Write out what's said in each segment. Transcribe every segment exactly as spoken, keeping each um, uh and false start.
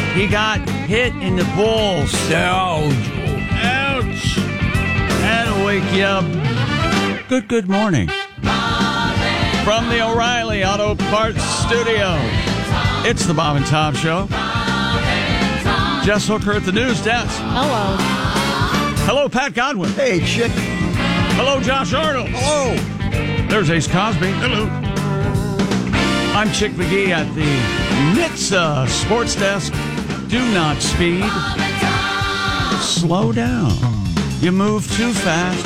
He got hit in the balls. Ouch. Ouch. That'll wake you up. Good, good morning. From the O'Reilly Auto Parts Studio, it's the Bob and Tom Show. Jess Hooker at the news desk. Hello. Hello, Pat Godwin. Hey, chick. Hello, Josh Arnold. Hello. There's Ace Cosby. Hello. I'm Chick McGee at the N H T S A Sports Desk. Do not speed. Slow down. You move too fast.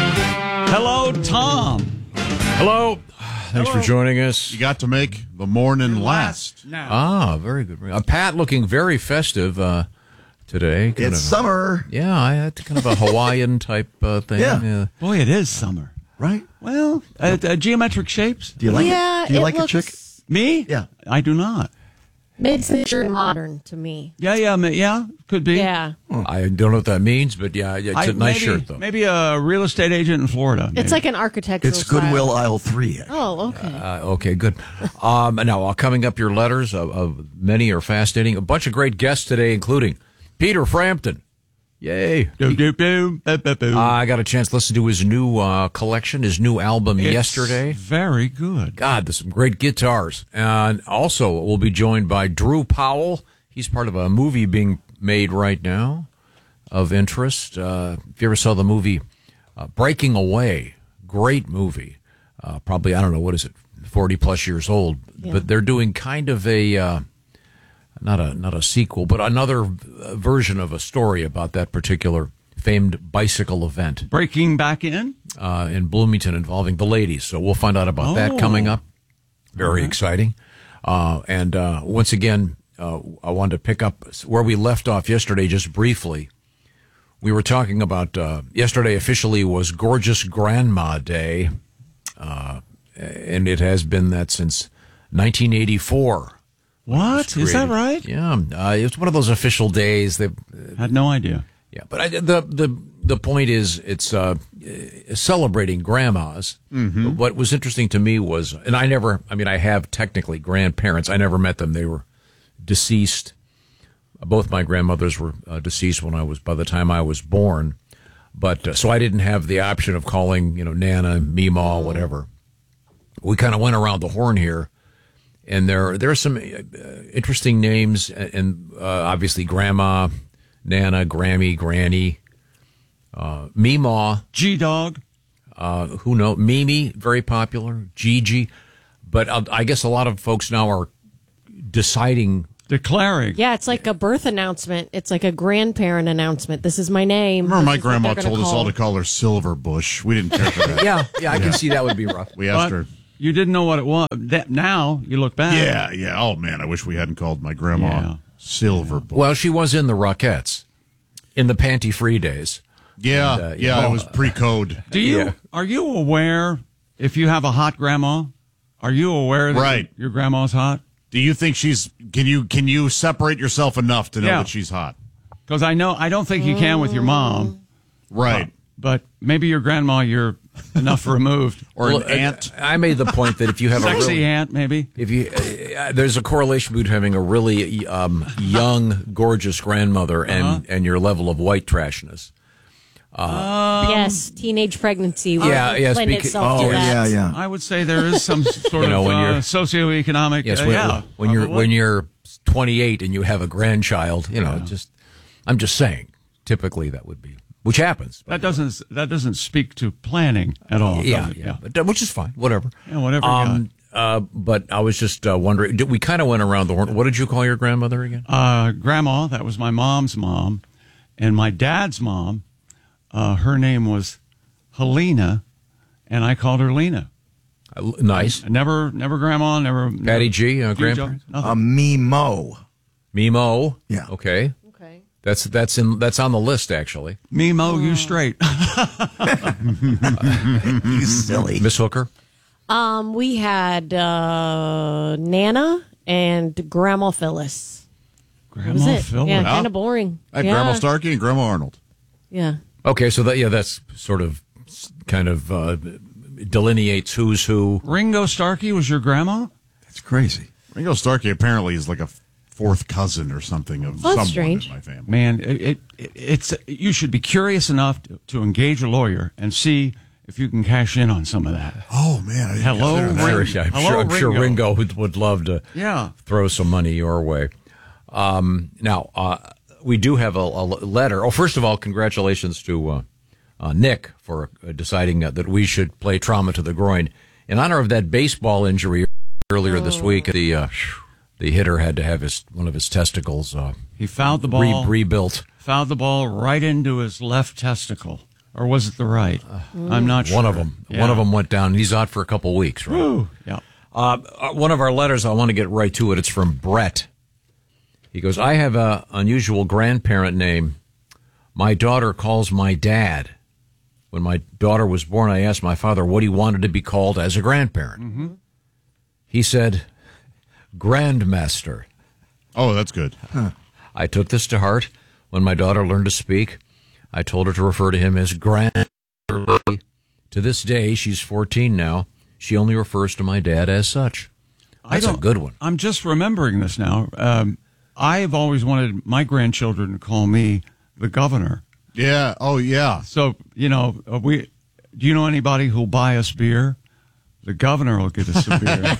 Hello, Tom. Hello. Thanks Hello. for joining us. You got to make the morning last. Now. Ah, very good. Uh, Pat looking very festive uh, today. Kind It's of, summer, Yeah, I had kind of a Hawaiian type uh, thing. Yeah. Boy, it is summer. right? Well, uh, uh, geometric shapes. Do you like yeah, it? Do you it like looks it, chick? Me? Yeah. I do not. mid-century modern to me. Yeah, yeah, ma- yeah. Could be. Yeah. I don't know what that means, but yeah, it's I- a nice maybe, shirt, though. Maybe a real estate agent in Florida. maybe. It's like an architectural It's Goodwill style. aisle three. Oh, okay. Uh, okay, good. Um, now, uh, coming up, your letters of, of many are fascinating. A bunch of great guests today, including Peter Frampton. Yay. Doop, doop, doop, boop, boop, boop. Uh, I got a chance to listen to his new uh, collection, his new album It's yesterday. Very good. God, there's some great guitars. And also, we'll be joined by Drew Powell. He's part of a movie being made right now of interest. Uh, if you ever saw the movie uh, Breaking Away, great movie. Uh, probably, I don't know, what is it, forty plus years old. Yeah. But they're doing kind of a, uh, not a not a sequel, but another uh, version of a story about that particular famed bicycle event Breaking back in. uh, in Bloomington involving the ladies. So we'll find out about that Oh. coming up. Very exciting. Uh, and uh, once again, uh, I wanted to pick up where we left off yesterday just briefly. We were talking about uh, yesterday officially was Gorgeous Grandma Day, uh, and it has been that since nineteen eighty-four. What? Is that created. right? Yeah, uh, it's one of those official days that Had no idea. yeah, but I, the the the point is, it's uh, celebrating grandmas. Mm-hmm. But what was interesting to me was, and I never, I mean, I have technically grandparents. I never met them; they were deceased. Both my grandmothers were uh, deceased when I was, by the time I was born. But uh, so I didn't have the option of calling, you know, Nana, Meemaw, whatever. We kind of went around the horn here. And there, there are some uh, interesting names, and uh, obviously Grandma, Nana, Grammy, Granny, uh, Meemaw, G-Dog. uh, who know, Mimi, very popular, Gigi. But uh, I guess a lot of folks now are deciding. Declaring. Yeah, it's like a birth announcement. It's like a grandparent announcement. This is my name. Remember, my This is what grandma they're gonna told us all call. to call her Silver Bush. We didn't care for that. Yeah, yeah, I can see that would be rough. We asked But her. you didn't know what it was. That, now you look back. Yeah, yeah. Oh, man, I wish we hadn't called my grandma Yeah. Silver Bush. Well, she was in the Rockettes in the panty-free days. yeah, and, uh, yeah, yeah. it was pre-code. Do you? Yeah. Are you aware if you have a hot grandma? Are you aware that Right. your grandma's hot? Do you think she's, can you can you separate yourself enough to know Yeah. that she's hot? Because I know I don't think you can with your mom, Right. but maybe your grandma you're enough removed. Or Well, an aunt. I made the point that if you have a Sexy really, aunt, maybe. If you, uh, there's a correlation between having a really um, young, gorgeous grandmother and, Uh-huh. and your level of white trashness. Yes, teenage pregnancy. will Yeah, yes, lend because- itself Oh, to that. yeah, yeah. I would say there is some sort You know, of when uh, you're- socioeconomic. Yes, uh, when, yeah, when you're probably. when you're twenty-eight and you have a grandchild, you know, just I'm just saying. Typically, that would be, which happens. that doesn't that doesn't speak to planning at all. yeah, does it? yeah, But, uh, which is fine. Whatever. Yeah, whatever. Um, uh, but I was just uh, wondering. Did, we kind of went around the horn. What did you call your grandmother again? uh, grandma, that was my mom's mom, and my dad's mom. Uh, her name was Helena, and I called her Lena. Uh, nice. Never, never grandma, never. Patty G, uh, G, grandparents. nothing. A Mimo. Mimo. Yeah. Okay. Okay. That's that's in that's on the list actually. Mimo, you straight. You silly. Miss Hooker. Um, we had uh, Nana and Grandma Phyllis. That was Grandma it. Phyllis. Yeah, Yeah. kind of boring. I had yeah. Grandma Starkey and Grandma Arnold. Yeah. Okay, so that yeah, that's sort of kind of uh, delineates who's who. Ringo Starkey was your grandma? That's crazy. Ringo Starkey apparently is like a fourth cousin or something of Well, someone that's strange. in my family. Man, it, it it's you should be curious enough to, to engage a lawyer and see if you can cash in on some of that. Oh man! I didn't Hello, consider that. Ringo. Sure, I'm, Hello, sure, I'm sure Ringo. Ringo would, would love to Yeah. throw some money your way. Um, now, uh, we do have a, a letter. Oh, first of all, congratulations to uh, uh, Nick for uh, deciding uh, that we should play Trauma to the Groin. In honor of that baseball injury earlier this week, the uh, the hitter had to have his one of his testicles uh, He fouled the ball. re- rebuilt. Fouled the ball right into his left testicle, or was it the right? I'm not sure. One of them. Yeah. One of them went down. He's out for a couple weeks, right? Woo. Yeah. Uh, one of our letters, I want to get right to it. It's from Brett. He goes, I have a unusual grandparent name. My daughter calls my dad. When my daughter was born, I asked my father what he wanted to be called as a grandparent. Mm-hmm. He said, Grandmaster. Oh, that's good. I took this to heart. When my daughter learned to speak, I told her to refer to him as Grand. To this day, she's fourteen now. She only refers to my dad as such. That's I a don't- good one. I'm just remembering this now. Um, I've always wanted my grandchildren to call me the governor. Yeah. Oh, yeah. So, you know, uh, we. Do you know anybody who'll buy us beer? The governor will get us some beer.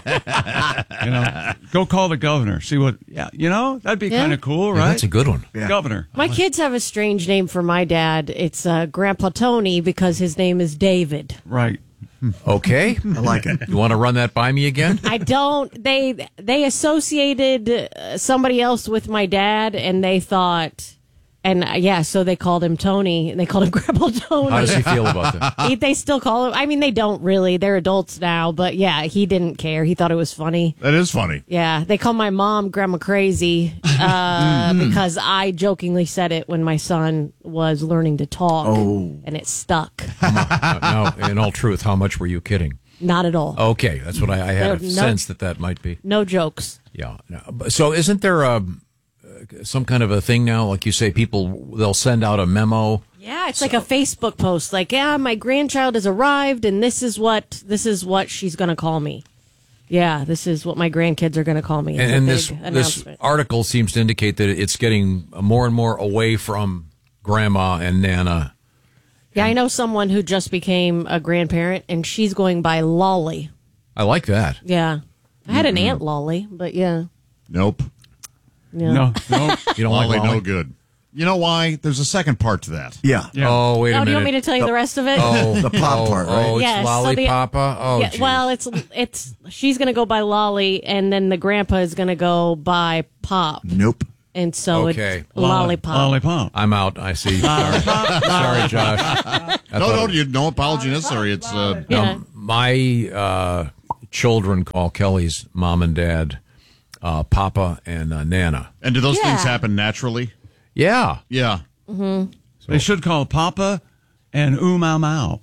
You know, go call the governor. See what? Yeah, you know, that'd be Yeah. kind of cool, Yeah, right? that's a good one. Yeah. Governor. My kids have a strange name for my dad. It's uh, Grandpa Tony because his name is David. Right. Okay. I like it. You want to run that by me again? I don't. They they associated uh, somebody else with my dad, and they thought, and uh, yeah, so they called him Tony. And they called him Grandpa Tony. How does he feel about that? He- they still call him. I mean, they don't really. They're adults now, but yeah, he didn't care. He thought it was funny. That is funny. Yeah, they call my mom Grandma Crazy uh, because I jokingly said it when my son was learning to talk, Oh. and it stuck. Uh, no, in all truth, how much were you kidding? Not at all. Okay, that's what I, I had a No, no. sense that that might be. No jokes. Yeah. No, but- so isn't there a, some kind of a thing now? Like you say, people, they'll send out a memo. Yeah, it's like a Facebook post, like, yeah, my grandchild has arrived, and this is what this is what she's going to call me. Yeah, this is what my grandkids are going to call me. It's And, a and big this, this announcement. article seems to indicate that it's getting more and more away from grandma and Nana. Yeah, I know someone who just became a grandparent, and she's going by Lolly. I like that. Yeah, I had an aunt Lolly, but yeah, Nope. yeah. No, no. You don't Lolly, like Lolly? no good. You know why? There's a second part to that. Yeah. Yeah. Oh, wait a Oh, minute. do you want me to tell you the rest of it? Oh, The pop oh, part, right? Oh, it's Yes, so the- Lollipapa? Oh, yeah, geez. well, it's it's she's going to go by Lolly, and then the grandpa is going to go by Pop, Nope. and so Okay. it's Lollipop. Lollipop. I'm out. I see. Sorry, Sorry Josh. I No, thought no, you, no apology necessary. It's uh, Yeah. Um, my uh, children call Kelly's mom and dad uh, Papa and uh, Nana. and do those Yeah. things happen naturally? Yeah. Yeah. They should call Papa and Ooh Mau Mau.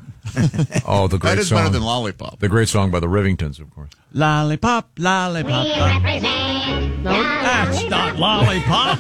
Oh, the great That is song. better than lollipop. The great song by the Rivingtons, of course. Lollipop, lollipop. No, That's not lollipop.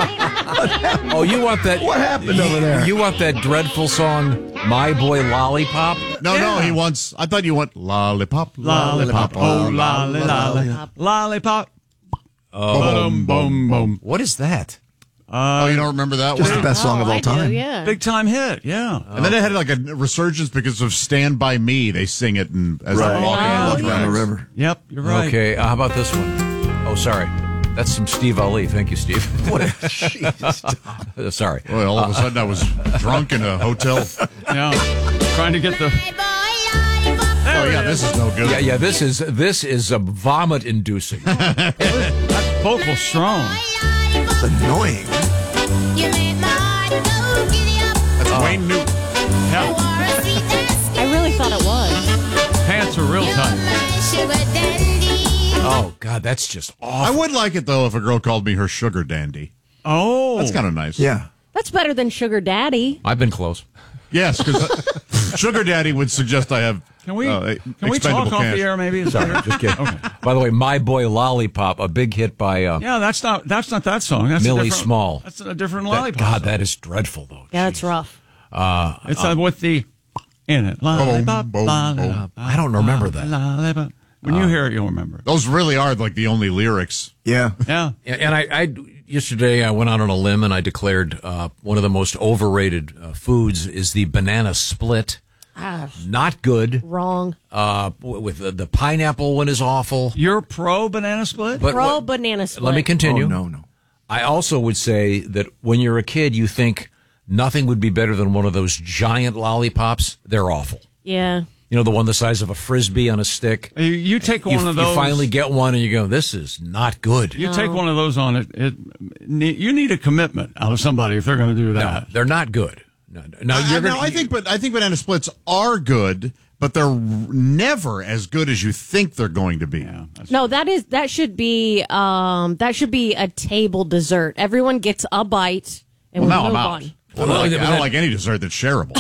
Oh, you want that? What happened over there? You want that dreadful song, "My Boy Lollipop"? No, no, he wants. I thought you went lollipop, Lollipop. Oh, lolly, lolly. Lollipop. Boom, boom, boom. What is that? Oh, you don't remember that Just one? the best song of Oh, all I do, time. yeah. Big time hit, yeah. And then it had like a resurgence because of "Stand by Me." They sing it and as Right. they're walking Oh, down the yeah. Around the tracks. river. Yep, you're right. Okay, uh, how about this one? Oh, sorry. That's some Steve Ali. Thank you, Steve. What a jeez. Uh, sorry. Boy, all of a sudden I was drunk in a hotel. Yeah. Trying to get the. Oh yeah, this is no good. Yeah, yeah. This is this is a vomit inducing. That's vocal strong. It's annoying. That's Wayne Newton. Yeah. I really thought it was. Pants are real tight. Oh God, that's just I awful. would like it though if a girl called me her sugar dandy. Oh. That's kind of nice. Yeah. That's better than Sugar Daddy. I've been close. Yes, because sugar daddy would suggest I have. Can we, uh, can we talk expendable off cash. the air maybe? Sorry, just kidding. By the way, "My Boy Lollipop," a big hit by uh, Yeah, that's not that's not that song. That's a Millie different- Small. That's a different that- lollipop. God, song. that is dreadful though. Yeah, that's rough. It's uh, with the in it. Lollipop, boom, lollipop. I don't remember that. Lollipop. When you hear it, you'll remember. Those really are like the only lyrics. Yeah. Yeah. And I, I yesterday I went out on a limb and I declared uh, one of the most overrated uh, foods is the banana split. Ah, Not good. wrong. Uh, with the, the pineapple one is awful. You're pro banana split? But Pro what- banana split. let me continue. Oh, no, no. I also would say that when you're a kid, you think nothing would be better than one of those giant lollipops. They're awful. Yeah. You know, the one the size of a Frisbee on a stick. You, you take You, one of you those. finally get one and you go, this is not good. You take one of those on it. It ne- you need a commitment out of somebody if they're going to do No, that. they're not good. No, no. Now, I, you're no, gonna, I think, but I think banana splits are good, but they're never as good as you think they're going to be. Yeah, that's- No, that is that should be um that should be a table dessert. Everyone gets a bite and Well, now we move I'm out. on. I don't, like, I don't like any dessert that's shareable.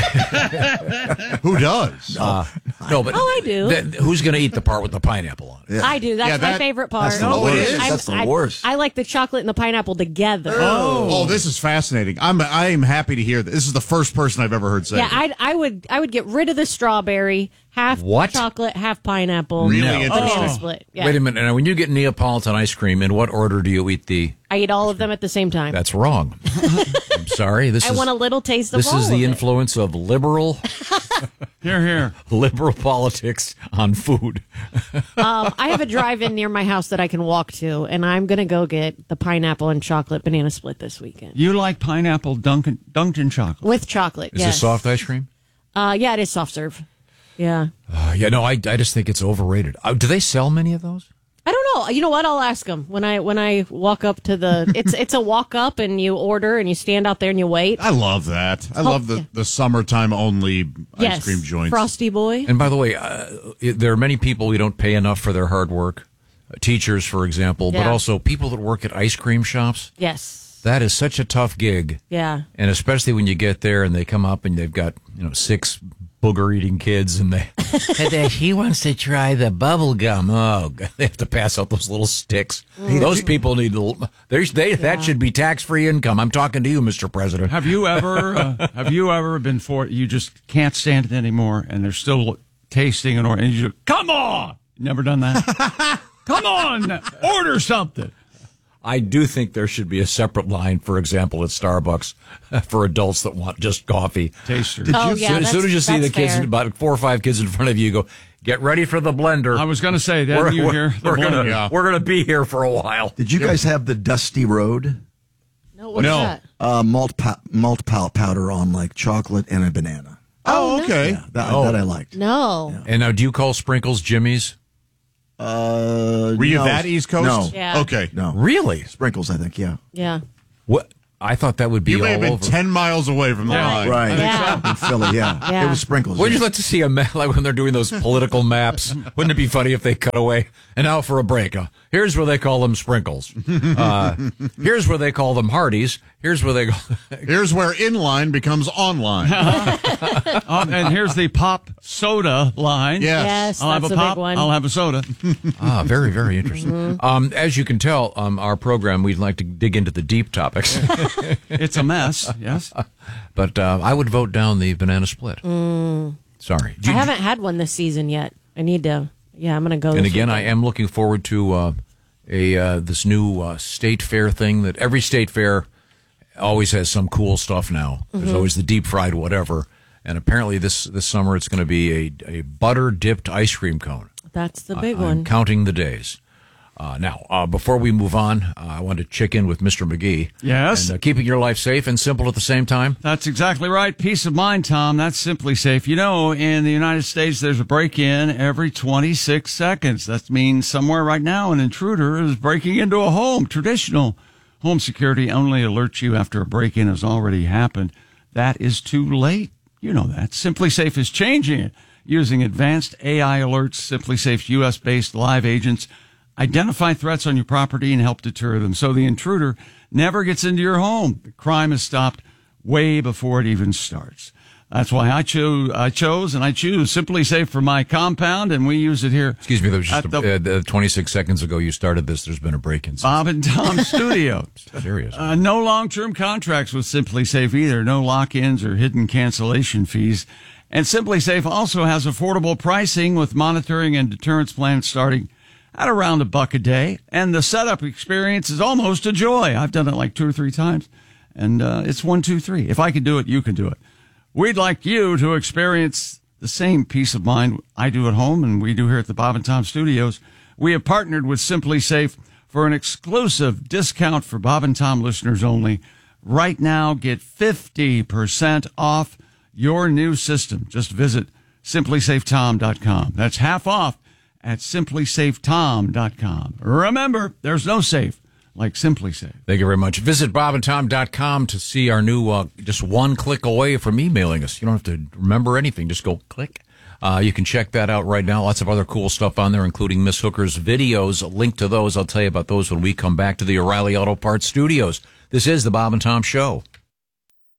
Who does? Uh, no, but Oh, I do. th- who's going to eat the part with the pineapple on it? I do. That's Yeah, my that- favorite part. that's the No, it worst. is. I'm- That's the I- worst. I like the chocolate and the pineapple together. Oh, this is fascinating. I'm I am happy to hear that. This is the first person I've ever heard say Yeah, that. I I would I would get rid of the strawberry, half What? chocolate, half pineapple. Really banana interesting. split. Yeah. Wait a minute. Now, when you get Neapolitan ice cream, in what order do you eat the? I eat all of them at the same time. That's wrong. I'm sorry. This I is want a little taste of this all is the of it. influence of liberal Here, here. liberal politics on food. Um, I have a drive-in near my house that I can walk to, and I'm gonna go get the pineapple and chocolate banana split this weekend You like pineapple Dunkin' Dunkin' chocolate? with chocolate. Is yes. it soft ice cream? Uh, yeah, it is soft serve. Yeah. Uh, yeah, no, I, I just think it's overrated. Uh, do they sell many of those? I don't know. You know what? I'll ask them when I when I walk up to the. It's it's a walk up and you order and you stand out there and you wait. I love that. I love the, the summertime only Yes, ice cream joints. Frosty Boy. And by the way, uh, it- there are many people who don't pay enough for their hard work. Uh, teachers, for example, but Yeah. also people that work at ice cream shops. Yes. That is such a tough gig. Yeah. And especially when you get there and they come up and they've got, you know, six booger eating kids and they, and then he wants to try the bubble gum. Oh, God, they have to pass out those little sticks. Those people need a little, there's, they, that should be tax free income. I'm talking to you, Mister President. Have you ever uh, have you ever been for you just can't stand it anymore and they're still tasting an order and you just come on? Never done that? Come on, order something. I do think there should be a separate line, for example, at Starbucks for adults that want just coffee. Taster. Oh, yeah. as soon as you see the that's kids, fair. about four or five kids in front of you, you go, get ready for the blender. I was going to say that we're, you we're, hear the we're gonna, blender. Yeah. we're gonna be here for a while. Did you guys have the Dusty Road? No. What's No. that? Uh, malt, pow- malt pow- powder on like chocolate and a banana. Oh, okay. Yeah, that, Oh. that I liked. No. And now, do you call sprinkles Jimmy's? Uh, Were you no. that East Coast? No. Yeah. Okay. No. Really? Sprinkles, I think, yeah. Yeah. What? I thought that would be You may all have been over. ten miles away from the Yeah. line. Right. Yeah. In Philly, yeah. Yeah. It was sprinkles. Wouldn't yeah. you like to see a map like when they're doing those political maps? Wouldn't it be funny if they cut away? And now for a break. Uh, here's where they call them sprinkles. Uh, here's where they call them Hardee's. Here's where they go. Here's where inline becomes online. Um, and here's the pop soda line. Yes. Yes, I'll have that's a a pop. big one. I'll have a soda. Ah, very, very interesting. Um, as you can tell, um, our program, we'd like to dig into the deep topics. It's a mess. Yes. But uh, I would vote down the banana split. Sorry. I haven't had one this season yet. I need to. Yeah, I'm gonna go. And this again, I weekend. am looking forward to uh, a uh, this new uh, state fair thing that every state fair always has some cool stuff now. There's always the deep fried whatever. And apparently this, this summer it's going to be a, a butter dipped ice cream cone. That's the big I'm one. counting the days. Uh, now, uh, before we move on, uh, I want to check in with Mister McGee. Yes? And uh, keeping your life safe and simple at the same time. That's exactly right. Peace of mind, Tom. That's simply safe. You know, in the United States, there's a break-in every twenty-six seconds. That means somewhere right now an intruder is breaking into a home. Traditional home security only alerts you after a break-in has already happened. That is too late. You know that. Simply Safe is changing it. Using advanced A I alerts, Simply Safe's U S-based live agents identify threats on your property and help deter them. So the intruder never gets into your home. The crime is stopped way before it even starts. That's why I chose, I chose and I choose Simply Safe for my compound, and we use it here. Excuse me, that was just at a, the uh, the twenty-six seconds ago you started this. There's been a break-in. Bob and Tom studio. Serious. Uh, no long-term contracts with Simply Safe either. No lock-ins or hidden cancellation fees. And Simply Safe also has affordable pricing with monitoring and deterrence plans starting at around a buck a day. And the setup experience is almost a joy. I've done it like two or three times. And uh, it's one, two, three. If I can do it, you can do it. We'd like you to experience the same peace of mind I do at home and we do here at the Bob and Tom Studios. We have partnered with Simply Safe for an exclusive discount for Bob and Tom listeners only. Right now, get fifty percent off your new system. Just visit simply safe tom dot com. That's half off at simply safe tom dot com. Remember, there's no safe like Simply Safe. Thank you very much. Visit bob and tom dot com to see our new, uh, just one click away from emailing us. You don't have to remember anything. Just go click. Uh, you can check that out right now. Lots of other cool stuff on there, including Miss Hooker's videos. A link to those. I'll tell you about those when we come back to the O'Reilly Auto Parts Studios. This is the Bob and Tom Show.